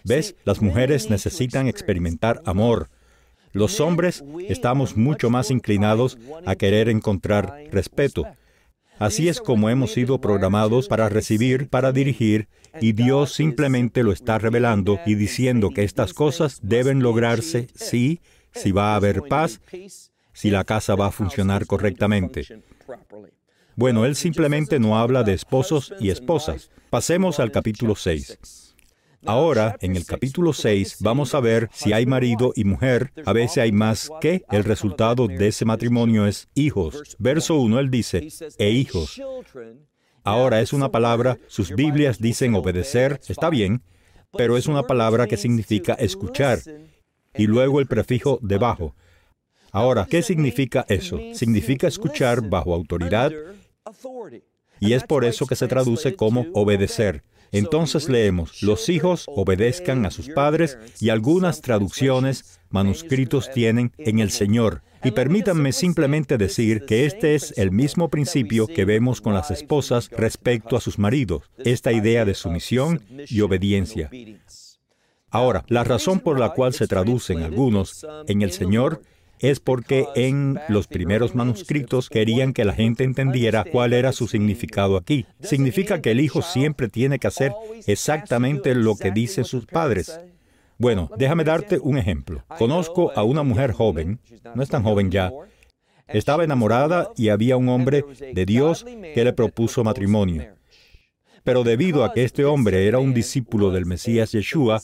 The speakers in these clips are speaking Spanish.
¿Ves? Las mujeres necesitan experimentar amor. Los hombres estamos mucho más inclinados a querer encontrar respeto. Así es como hemos sido programados para recibir, para dirigir, y Dios simplemente lo está revelando y diciendo que estas cosas deben lograrse si va a haber paz, si la casa va a funcionar correctamente. Bueno, Él simplemente no habla de esposos y esposas. Pasemos al capítulo 6. Ahora, en el capítulo 6, vamos a ver si hay marido y mujer. A veces hay más que el resultado de ese matrimonio es hijos. Verso 1, Él dice, e hijos. Ahora es una palabra, sus Biblias dicen obedecer, está bien, pero es una palabra que significa escuchar. Y luego el prefijo debajo. Ahora, ¿qué significa eso? Significa escuchar bajo autoridad, y es por eso que se traduce como obedecer. Entonces leemos, los hijos obedezcan a sus padres, y algunas traducciones, manuscritos tienen en el Señor. Y permítanme simplemente decir que este es el mismo principio que vemos con las esposas respecto a sus maridos, esta idea de sumisión y obediencia. Ahora, la razón por la cual se traducen algunos en el Señor es porque en los primeros manuscritos querían que la gente entendiera cuál era su significado aquí. Significa que el hijo siempre tiene que hacer exactamente lo que dicen sus padres. Bueno, déjame darte un ejemplo. Conozco a una mujer joven, no es tan joven ya, estaba enamorada y había un hombre de Dios que le propuso matrimonio. Pero debido a que este hombre era un discípulo del Mesías Yeshua,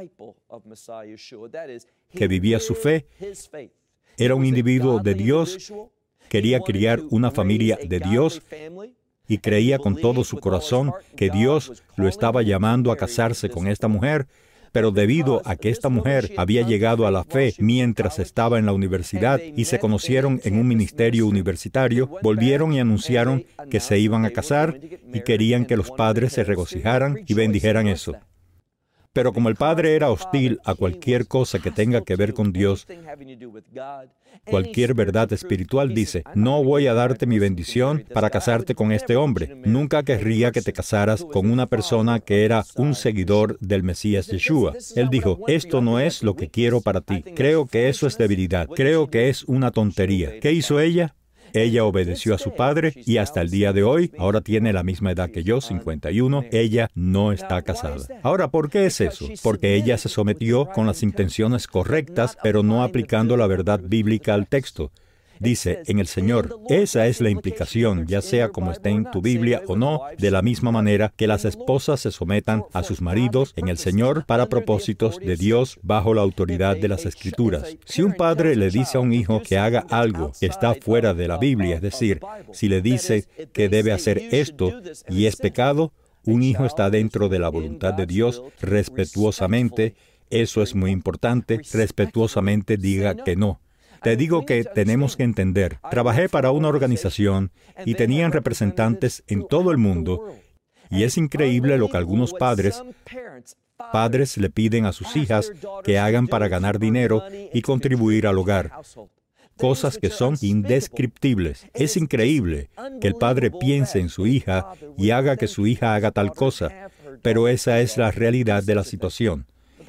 que vivía su fe, era un individuo de Dios, quería criar una familia de Dios y creía con todo su corazón que Dios lo estaba llamando a casarse con esta mujer, pero debido a que esta mujer había llegado a la fe mientras estaba en la universidad y se conocieron en un ministerio universitario, volvieron y anunciaron que se iban a casar y querían que los padres se regocijaran y bendijeran eso. Pero como el padre era hostil a cualquier cosa que tenga que ver con Dios, cualquier verdad espiritual, dice, no voy a darte mi bendición para casarte con este hombre. Nunca querría que te casaras con una persona que era un seguidor del Mesías Yeshua. Él dijo, esto no es lo que quiero para ti. Creo que eso es debilidad. Creo que es una tontería. ¿Qué hizo ella? Ella obedeció a su padre y hasta el día de hoy, ahora tiene la misma edad que yo, 51, ella no está casada. Ahora, ¿por qué es eso? Porque ella se sometió con las intenciones correctas, pero no aplicando la verdad bíblica al texto. Dice, en el Señor. Esa es la implicación, ya sea como esté en tu Biblia o no, de la misma manera que las esposas se sometan a sus maridos en el Señor para propósitos de Dios bajo la autoridad de las Escrituras. Si un padre le dice a un hijo que haga algo que está fuera de la Biblia, es decir, si le dice que debe hacer esto y es pecado, un hijo está dentro de la voluntad de Dios respetuosamente. Eso es muy importante, respetuosamente diga que no. Te digo que tenemos que entender. Trabajé para una organización y tenían representantes en todo el mundo. Y es increíble lo que algunos padres le piden a sus hijas que hagan para ganar dinero y contribuir al hogar. Cosas que son indescriptibles. Es increíble que el padre piense en su hija y haga que su hija haga tal cosa. Pero esa es la realidad de la situación.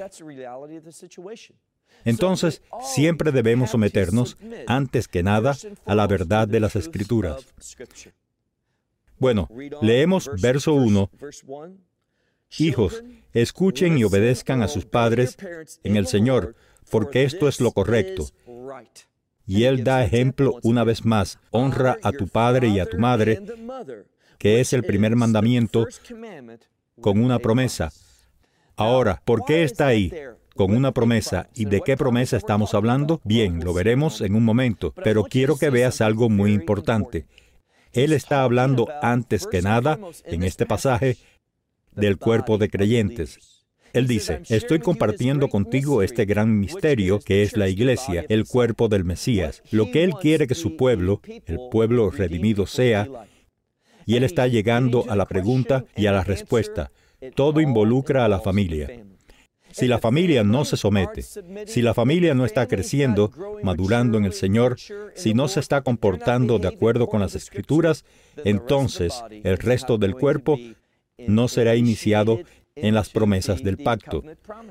Entonces, siempre debemos someternos, antes que nada, a la verdad de las Escrituras. Bueno, leemos verso 1. Hijos, escuchen y obedezcan a sus padres en el Señor, porque esto es lo correcto. Y Él da ejemplo una vez más. Honra a tu padre y a tu madre, que es el primer mandamiento, con una promesa. Ahora, ¿por qué está ahí? Con una promesa. ¿Y de qué promesa estamos hablando? Bien, lo veremos en un momento, pero quiero que veas algo muy importante. Él está hablando antes que nada, en este pasaje, del cuerpo de creyentes. Él dice, estoy compartiendo contigo este gran misterio que es la iglesia, el cuerpo del Mesías, lo que Él quiere que su pueblo, el pueblo redimido sea, y Él está llegando a la pregunta y a la respuesta. Todo involucra a la familia. Si la familia no se somete, si la familia no está creciendo, madurando en el Señor, si no se está comportando de acuerdo con las Escrituras, entonces el resto del cuerpo no será iniciado en las promesas del pacto.